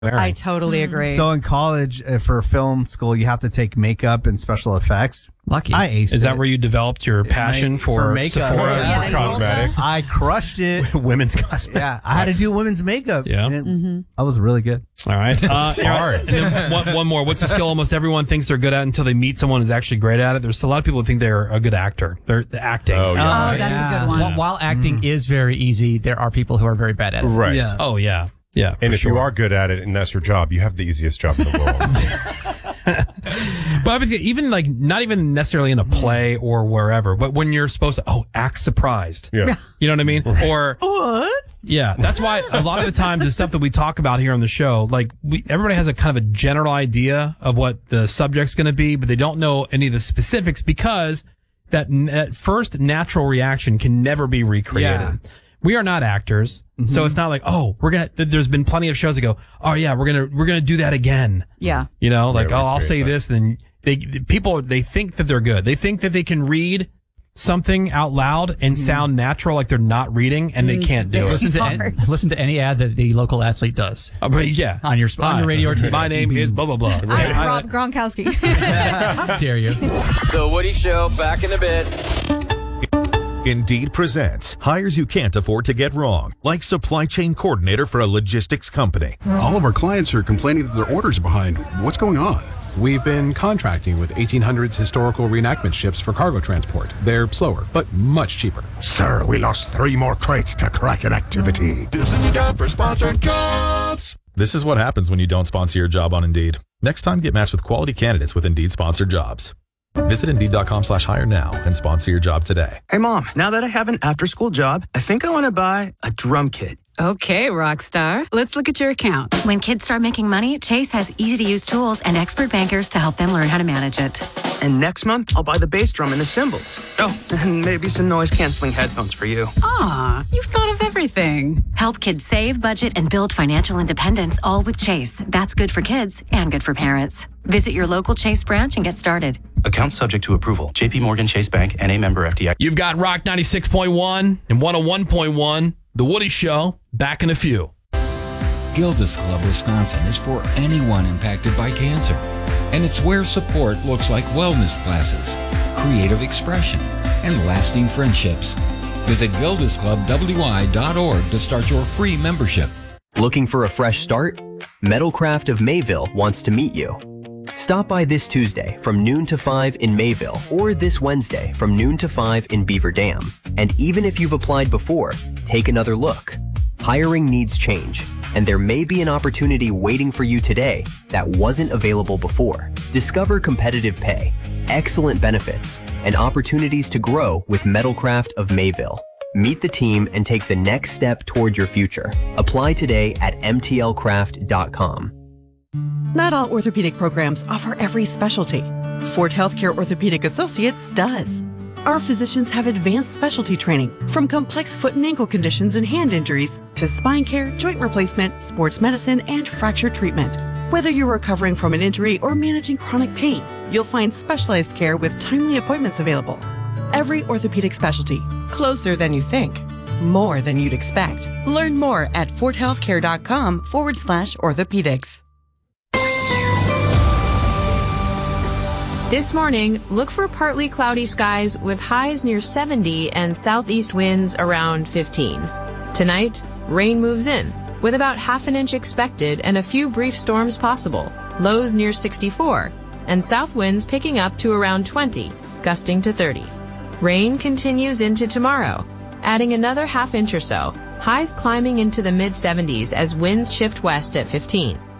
I totally agree. So in college, for film school, you have to take makeup and special effects. Lucky. I aced Is that it. where you developed your passion for makeup? Sephora Yeah. cosmetics? I crushed it. Women's cosmetics. Yeah, I had to do women's makeup. Yeah. I was really good. All right. hard. And then one more. What's a skill almost everyone thinks they're good at until they meet someone who's actually great at it? There's a lot of people who think they're a good actor. They're the acting. Oh, yeah. Oh, that's a good one. While acting is very easy, there are people who are very bad at it. Right. Yeah. Oh, yeah. Yeah. And for if sure. you are good at it and that's your job, you have the easiest job in the world. But I mean, even like, not even necessarily in a play or wherever, but when you're supposed to, act surprised. Yeah. You know what I mean? Or what? Yeah, that's why a lot of the times the stuff that we talk about here on the show, like everybody has a kind of a general idea of what the subject's going to be, but they don't know any of the specifics because that first natural reaction can never be recreated. Yeah. We are not actors, so it's not like, there's been plenty of shows that go, oh yeah, we're gonna do that again. Yeah. You know, like, Right, I'll right, say right. this, and then people think that they're good. They think that they can read something out loud and sound natural, like they're not reading, and they can't do it. Listen to any ad that the local athlete does. But yeah, On your radio or TV. My name is blah blah blah. I'm Rob Gronkowski. How dare you? The Woody Show, back in a bit. Indeed presents hires you can't afford to get wrong, like supply chain coordinator for a logistics company. All of our clients are complaining that their orders are behind. What's going on? We've been contracting with 1800s historical reenactment ships for cargo transport. They're slower, but much cheaper. Sir, we lost 3 more crates to Kraken activity. This is your time for sponsored jobs. This is what happens when you don't sponsor your job on Indeed. Next time, get matched with quality candidates with Indeed sponsored jobs. Visit Indeed.com/hire now and sponsor your job today. Hey, Mom, now that I have an after-school job, I think I want to buy a drum kit. Okay, Rockstar. Let's look at your account. When kids start making money, Chase has easy-to-use tools and expert bankers to help them learn how to manage it. And next month, I'll buy the bass drum and the cymbals. Oh, and maybe some noise-canceling headphones for you. Aw, you've thought of everything. Help kids save, budget, and build financial independence, all with Chase. That's good for kids and good for parents. Visit your local Chase branch and get started. Account subject to approval. JP Morgan Chase Bank, N.A. member FDIC. You've got Rock 96.1 and 101.1, The Woody Show, back in a few. Gilda's Club Wisconsin is for anyone impacted by cancer. And it's where support looks like wellness classes, creative expression, and lasting friendships. Visit gildasclubwi.org to start your free membership. Looking for a fresh start? Metalcraft of Mayville wants to meet you. Stop by this Tuesday from noon to 5 in Mayville or this Wednesday from noon to 5 in Beaver Dam. And even if you've applied before, take another look. Hiring needs change, and there may be an opportunity waiting for you today that wasn't available before. Discover competitive pay, excellent benefits, and opportunities to grow with Metalcraft of Mayville. Meet the team and take the next step toward your future. Apply today at mtlcraft.com. Not all orthopedic programs offer every specialty. Fort Healthcare Orthopedic Associates does. Our physicians have advanced specialty training from complex foot and ankle conditions and hand injuries to spine care, joint replacement, sports medicine, and fracture treatment. Whether you're recovering from an injury or managing chronic pain, you'll find specialized care with timely appointments available. Every orthopedic specialty, closer than you think, more than you'd expect. Learn more at forthealthcare.com/orthopedics. This morning, look for partly cloudy skies with highs near 70 and southeast winds around 15. Tonight, rain moves in, with about half an inch expected and a few brief storms possible, lows near 64, and south winds picking up to around 20, gusting to 30. Rain continues into tomorrow, adding another half inch or so, highs climbing into the mid-70s as winds shift west at 15.